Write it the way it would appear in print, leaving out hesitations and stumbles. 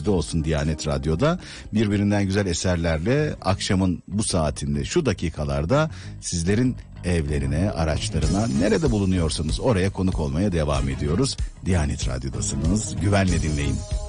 sizde olsun Diyanet Radyo'da. Birbirinden güzel eserlerle akşamın bu saatinde, şu dakikalarda sizlerin evlerine, araçlarına, nerede bulunuyorsanız oraya konuk olmaya devam ediyoruz. Diyanet Radyo'dasınız. Güvenle dinleyin.